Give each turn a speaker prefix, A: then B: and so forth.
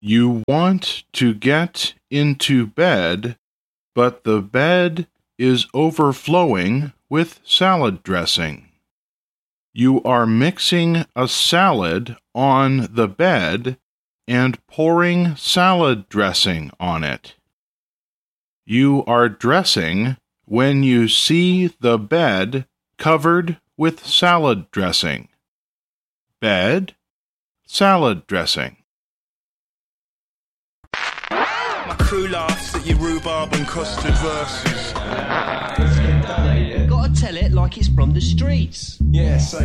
A: You want to get into bed, but the bed is overflowing with salad dressing. You are mixing a salad on the bed and pouring salad dressing on it. You are dressing when you see the bed covered with salad dressing. Bed, salad dressing.
B: My crew laughs at your rhubarb and custard verses.
C: Gotta tell it like it's from the streets.
B: Yeah, so